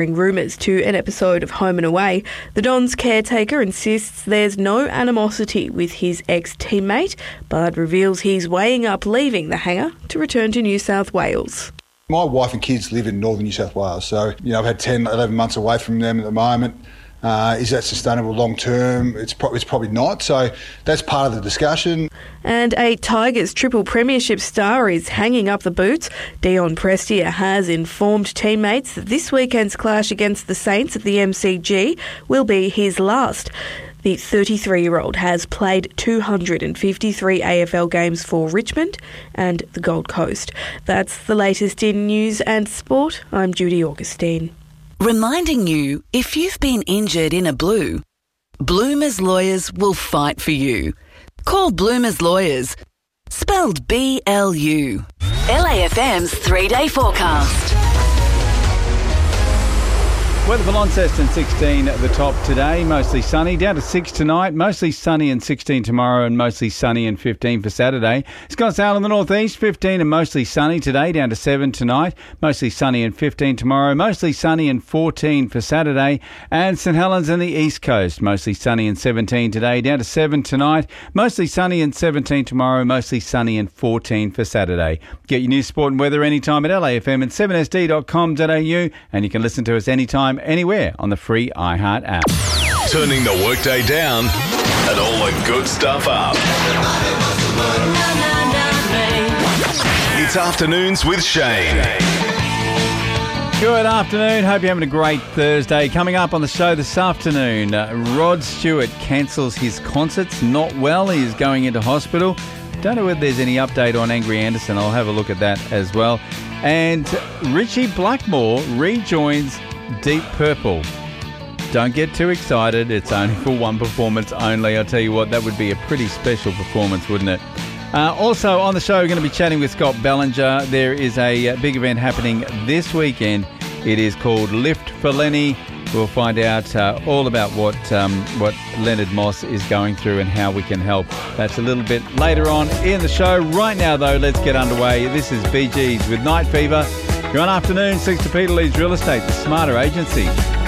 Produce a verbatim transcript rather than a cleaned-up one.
Rumours to an episode of Home and Away, the Dons caretaker insists there's no animosity with his ex-teammate, but reveals he's weighing up leaving the hangar to return to New South Wales. My wife and kids live in northern New South Wales, so you know I've had ten, eleven months away from them at the moment. Uh, is that sustainable long term? It's, pro- it's probably not, so that's part of the discussion. And a Tigers triple premiership star is hanging up the boots. Dion Prestia has informed teammates that this weekend's clash against the Saints at the M C G will be his last. The thirty-three-year-old has played two hundred fifty-three A F L games for Richmond and the Gold Coast. That's the latest in news and sport. I'm Judy Augustine. Reminding you, if you've been injured in a blue, Bloomers Lawyers will fight for you. Call Bloomers Lawyers, spelled B L U. L A F M's three-day forecast. Weather for Launceston, sixteen at the top today, mostly sunny, down to six tonight, mostly sunny and sixteen tomorrow and mostly sunny and fifteen for Saturday. Scottsdale in the northeast, fifteen and mostly sunny today, down to seven tonight, mostly sunny and fifteen tomorrow, mostly sunny and fourteen for Saturday. And St Helens in the east coast, mostly sunny and seventeen today, down to seven tonight, mostly sunny and seventeen tomorrow, mostly sunny and fourteen for Saturday. Get your news, sport and weather anytime at L A F M and seven S D dot com dot A U, and you can listen to us anytime, anywhere on the free iHeart app. Turning the workday down and all the good stuff up. It's Afternoons with Shane. Good afternoon. Hope you're having a great Thursday. Coming up on the show this afternoon, uh, Rod Stewart cancels his concerts. Not well. He is going into hospital. Don't know whether there's any update on Angry Anderson. I'll have a look at that as well. And Richie Blackmore rejoins Deep Purple. Don't get too excited. It's only for one performance only. I'll tell you what, that would be a pretty special performance, wouldn't it? Uh, also on the show, we're going to be chatting with Scott Bellinger. There is a uh, big event happening this weekend. It is called Lift for Lenny. We'll find out uh, all about what um, what Leonard Moss is going through and how we can help. That's a little bit later on in the show. Right now, though, let's get underway. This is Bee Gees with Night Fever. You're on Afternoon, six to Peter Leeds Real Estate, the smarter agency.